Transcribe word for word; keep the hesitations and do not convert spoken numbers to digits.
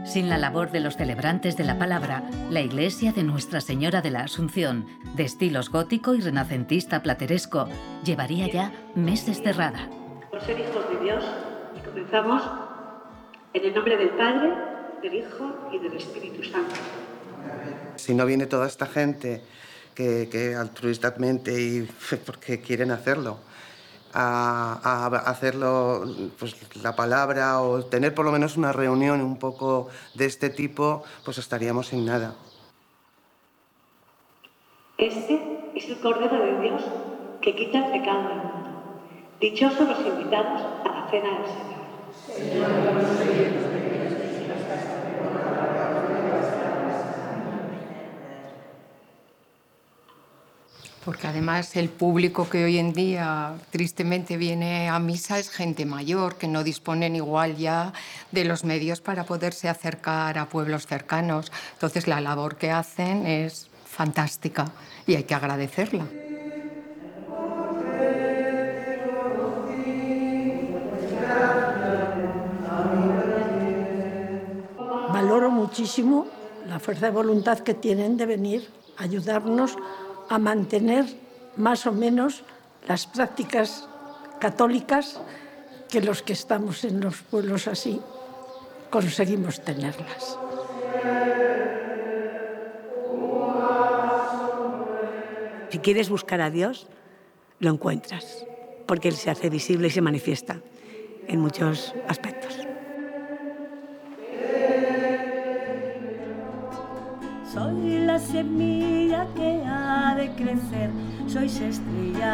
Sin la labor de los celebrantes de la palabra, la iglesia de Nuestra Señora de la Asunción, de estilos gótico y renacentista plateresco, llevaría ya meses cerrada. Por ser hijos de Dios, y comenzamos en el nombre del Padre, del Hijo y del Espíritu Santo. Si no viene toda esta gente que, que altruistamente y porque quieren hacerlo, a, a hacerlo, pues la palabra, o tener por lo menos una reunión un poco de este tipo, pues estaríamos sin nada. Este es el Cordero de Dios que quita el pecado del mundo. Dichosos los invitados a la cena del Señor. Porque además el público que hoy en día tristemente viene a misa es gente mayor, que no disponen igual ya de los medios para poderse acercar a pueblos cercanos. Entonces la labor que hacen es fantástica y hay que agradecerla. Valoro muchísimo la fuerza de voluntad que tienen de venir a ayudarnos a mantener más o menos las prácticas católicas que los que estamos en los pueblos así conseguimos tenerlas. Si quieres buscar a Dios, lo encuentras, porque Él se hace visible y se manifiesta en muchos aspectos. Soy la semilla que ha de crecer, sois estrella